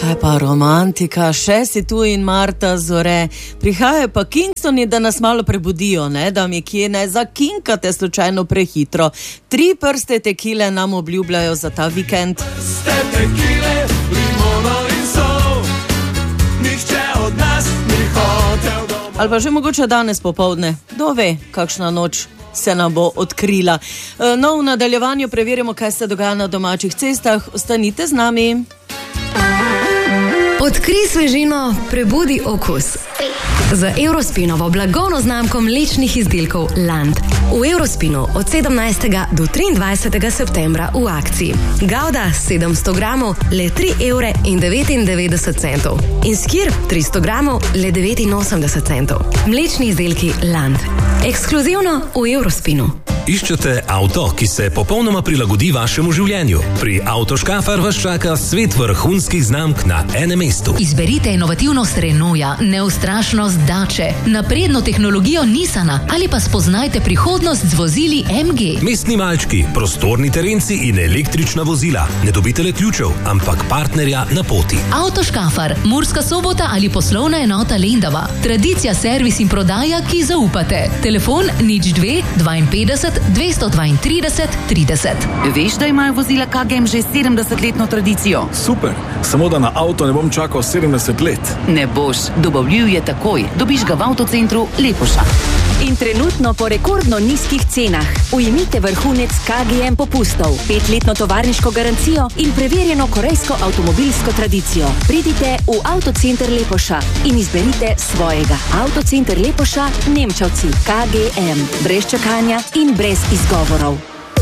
Kaj pa romantika, še si tu in Marta Zore. Prihajajo pa Kingstoni, da nas malo prebudijo, ne? Da mi kje ne zakinkate slučajno prehitro. 3 prste tekile nam obljubljajo za ta vikend. Ste tekile, limono in sol, nihče od nas ni hotel doma. Ali pa že mogoče danes popoldne. Kdo ve, kakšna noč se nam bo odkrila. No, v nadaljevanju preverimo, kaj se dogaja na domačih cestah. Ostanite z nami. Odkrij svežino, prebudi okus. Z Eurospinovo blagovno znamko mlečnih izdelkov Land. V Eurospinu od 17. do 23. septembra v akciji. Gouda 700 gramov, le 3,99 €. In skir 300 gramov, le 89 centov. Mlečni izdelki Land. Ekskluzivno v Eurospinu. Iščete avto, ki se popolnoma prilagodi vašemu življenju? Pri Avtoškafar vas čaka svet vrhunskih znamk na enem mestu. Izberite inovativnost Renaulta, neustrašnost Dače, napredno tehnologijo Nissana ali pa spoznajte prihodnost z vozili MG. Mestni malčki, prostorni terenci in električna vozila. Ne dobite le ključev, ampak partnerja na poti. Avtoškafar, Murska Sobota ali poslovna enota Lendava. Tradicija, servis in prodaja, ki zaupate. Telefon 02 52 232 30. Veš, da imajo vozila KGM že 70-letno tradicijo? Super, samo da na avto ne bom čakal 70 let. Ne boš, dobavljiv je takoj. Dobiš ga v avtocentru Lepoša. In trenutno po rekordno nizkih cenah. Ujemite vrhunec KGM popustov, 5-letno tovarniško garancijo in preverjeno korejsko avtomobilsko tradicijo. Pridite v avtocenter Lepoša in izberite svojega. Avtocenter Lepoša, Nemčevci, KGM. Brez čakanja in brez izgovorov.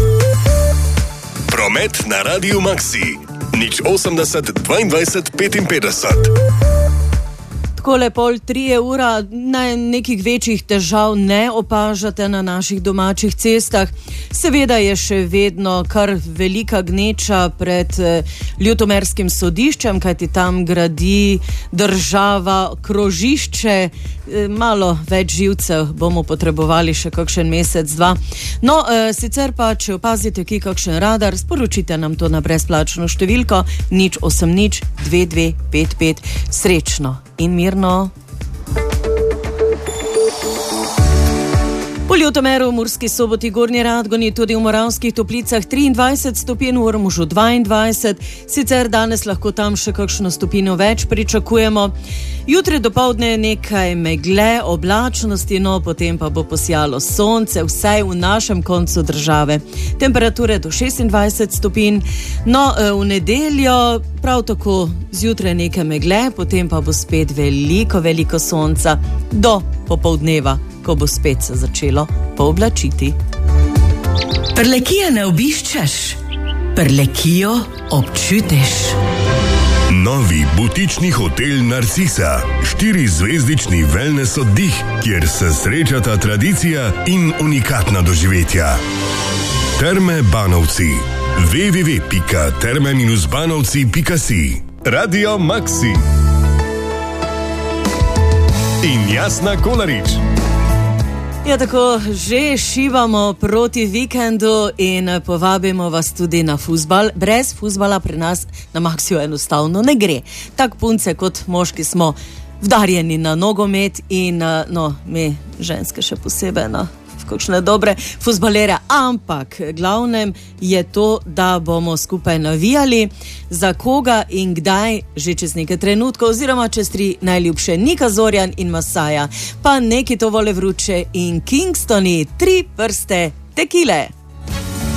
Promet na Radiu Maxi. 080 22 55. Takole 2:30, nekih večjih težav ne opažate na naših domačih cestah. Seveda je še vedno kar velika gneča pred Ljutomerskim sodiščem, kajti tam gradi država krožišče. Malo več živcev bomo potrebovali še kakšen mesec, 2. No, sicer pa, če opazite kje kakšen radar, sporočite nam to na brezplačno številko 080 2255. Srečno in mirno. V Ljutomeru, Murski Soboti, Gornji Radgoni, tudi v Moravskih Toplicah 23 stopinj, v Ormožu 22, sicer danes lahko tam še kakšno stopinjo več pričakujemo. Jutri dopoldne nekaj megle, oblačnosti, no potem pa bo posijalo sonce, vsaj v našem koncu države. Temperature do 26 stopinj, no v nedeljo prav tako zjutraj nekaj megle, potem pa bo spet veliko sonca do popoldneva, ko bo spet se začelo pooblačiti. Prlekije ne obiščeš, Prlekijo občutiš. Novi butični hotel Narcisa, 4-zvezdični wellness oddih, kjer se srečata tradicija in unikatna doživetja. Terme Banovci. www.terme-banovci.si. Radio Maxi in Jasna Kolarič. Ja, tako že šivamo proti vikendu in povabimo vas tudi na fuzbal. Brez fuzbala pri nas na Maxiju enostavno ne gre. Tak punce kot moški smo vdarjeni na nogomet in mi ženske še posebej na kakšne dobre fuzbalere, ampak glavnem je to, da bomo skupaj navijali za koga in kdaj že čez nekaj trenutkov, oziroma čez 3 najljubše Nika Zorjan in Masaja, pa neki to vole vruče in Kingstoni, 3 prste tekile.